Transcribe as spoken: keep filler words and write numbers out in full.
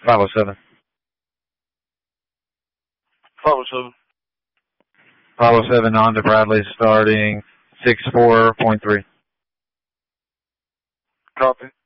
five oh seven. five oh seven. five oh seven on to Bradley starting six four point three. Copy.